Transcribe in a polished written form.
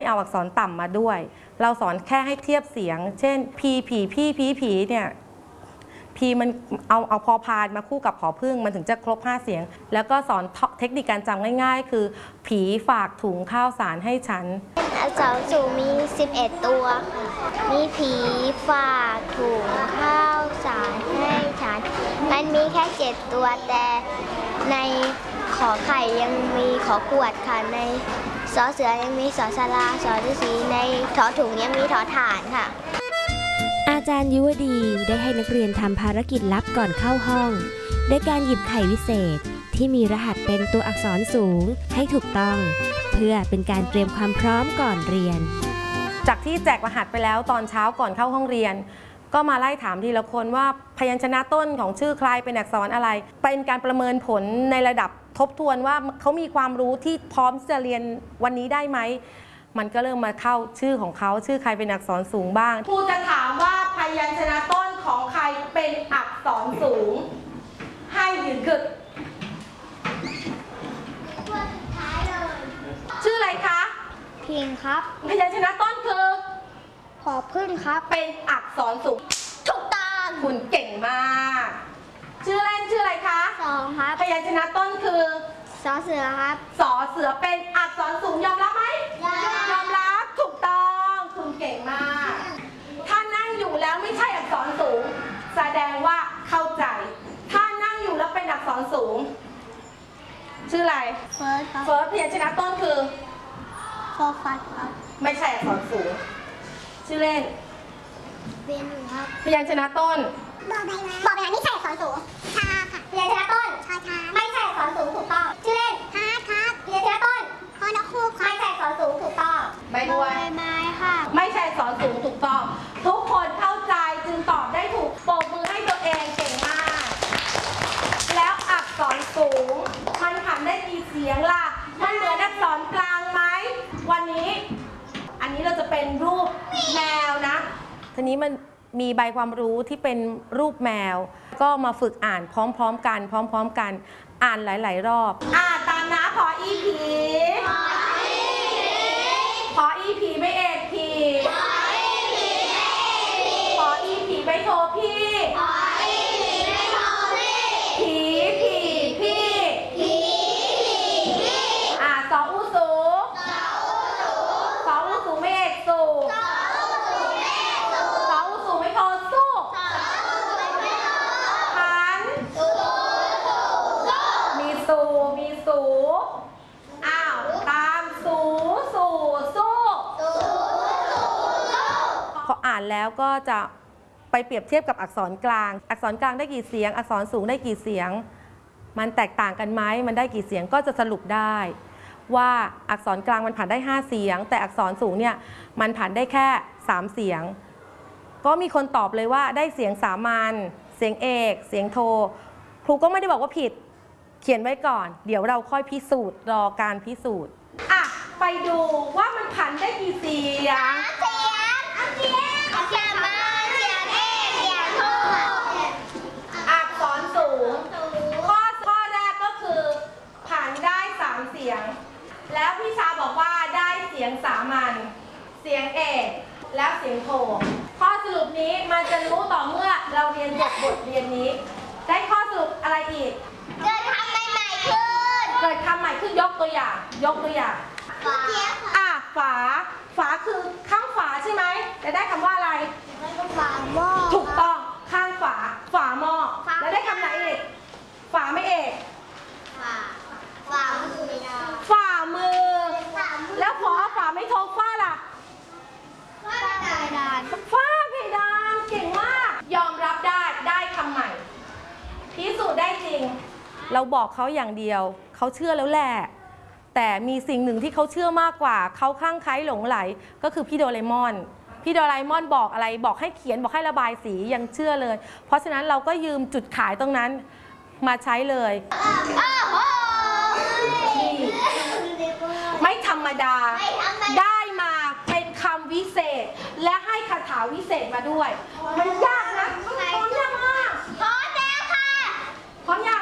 เอาอักษรต่ำมาด้วยเราสอนแค่ให้เทียบเสียงเช่นพีผีพี่พีผีเนี่ยพีมันเอาพอพานมาคู่กับผอพึ่งมันถึงจะครบ5เสียงแล้วก็สอนเทคนิคการจำง่ายๆคือผีฝากถุงข้าวสารให้ฉันอักษรสูงมี11ตัวมีผีฝากถุงข้าวสารให้ฉันมันมีแค่7ตัวแต่ในขอไข่ยังมีขอกวดค่ะในสอเสือยังมีสอสลาสอฤาษีในถอถุงยังมีถอฐานค่ะอาจารย์ยุวดีได้ให้นักเรียนทำภารกิจลับก่อนเข้าห้องด้วยการหยิบไข่วิเศษที่มีรหัสเป็นตัวอักษรสูงให้ถูกต้องเพื่อเป็นการเตรียมความพร้อมก่อนเรียนจากที่แจกรหัสไปแล้วตอนเช้าก่อนเข้าห้องเรียนก็มาไล่ถามทีละคนว่าพยัญชนะต้นของชื่อใครเป็นอักษรอะไรเป็นการประเมินผลในระดับทบทวนว่าเขามีความรู้ที่พร้อมจะเรียนวันนี้ได้ไหมมันก็เริ่มมาเข้าชื่อของเขาชื่อใครเป็นอักษรสูงบ้างครูจะถามว่าพยัญชนะต้นของใครเป็นอักษรสูงให้ยืนขึ้นชื่ออะไรคะพิงครับพยัญชนะต้นคือผอพึ่งครับเป็นอักษรสูงถูกต้องคุณเก่งมากชื่อเล่นชื่ออะไรคะ 2ครับพยัญชนะต้นคือสอเสือครับสอเสือเป็นอักษรสูงยอมรับไหมยอมรับถูกต้องคุณเก่งมากถ้านั่งอยู่แล้วไม่ใช่อักษรสูงแสดงว่าเข้าใจถ้านั่งอยู่แล้วเป็นอักษรสูงชื่ออะไรเฟิร์สครับเฟิร์สพยัญชนะต้นคือฟอฟัดครับไม่ใช่อักษรสูงชื่อเล่นเบนครับพยัญชนะต้นบอใบไม้ไม่ใช่อักษรสูงชาค่ะพยัญชนะต้นชาไม่ใช่อักษรสูงถูกต้องชื่อเล่นฮาร์ดครับพยัญชนะต้นฮอนกฮูกไม่ใช่อักษรสูงถูกต้องใบบัวใบไม้ค่ะไม่ใช่อักษรสูงถูกต้องทุกคนเข้าใจจึงตอบได้ถูกปรบมือให้ตัวเองเก่งมากแล้วอักษรสูงมันทำได้กี่เสียงล่ะมันเหมือนอักษรกลางไหมวันนี้อันนี้เราจะเป็นรูปแมวนะทีนี้มันมีใบความรู้ที่เป็นรูปแมวก็มาฝึกอ่านพร้อมๆกันอ่านหลายๆรอบตามนะพออีผีพออีผีไม่เอกผีพออีผีไม่โทพี่ผีพี่สออูสูสออูสูไม่เอกสูสออูสูไม่โทสู้หันมีสูตามสูสู้พออ่านแล้วก็จะไปเปรียบเทียบกับอักษรกลางอักษรกลางได้กี่เสียงอักษรสูงได้กี่เสียงมันแตกต่างกันไหมมันได้กี่เสียงก็จะสรุปได้ว่าอักษรกลางมันผ่านได้5เสียงแต่อักษรสูงเนี่ยมันผ่านได้แค่3เสียงก็มีคนตอบเลยว่าได้เสียงสามัญเสียงเอกเสียงโทครูก็ไม่ได้บอกว่าผิดเขียนไว้ก่อนเดี๋ยวเราค่อยพิสูจน์รอการพิสูจน์ไปดูว่ามันผ่านได้กี่เสียงเสียงสามัญเสียงเอกเสียงโทอักษรสูงข้อแรกก็คือผ่านได้3เสียงแล้วพี่ชาบอกว่าได้เสียงสามัญเสียงเอกแล้วเสียงโทข้อสรุปนี้มันจะรู้ต่อเมื่อเราเรียนจบบทเรียนนี้ได้ข้อสรุปอะไรอีกเกิดคำใหม่ขึ้นยกตัวอย่างฝาคือข้างฝาใช่ไหมจะได้คำว่าอะไรฝาหม้อถูกต้องข้างฝาหม้อแล้วได้คำไหนอีกฝาไม่เอกฝ่ามือแล้วพอฝาไม่โทฝ้าล่ะฝ้าเพดานเก่งมากยอมรับได้คำใหม่พิสูจน์ได้จริงเราบอกเขาอย่างเดียวเขาเชื่อแล้วแหละแต่มีสิ่งหนึ่งที่เขาเชื่อมากกว่าเขาคลั่งไคล้หลงไหลก็คือพี่โดเรมอนบอกอะไรบอกให้เขียนบอกให้ระบายสียังเชื่อเลยเพราะฉะนั้นเราก็ยืมจุดขายตรงนั้นมาใช้เลยไม่ธรรมดาได้มาเป็นคำวิเศษและให้คาถาวิเศษมาด้วยมันยากนะพร้อมยังพร้อมแล้วค่ะพร้อมยัง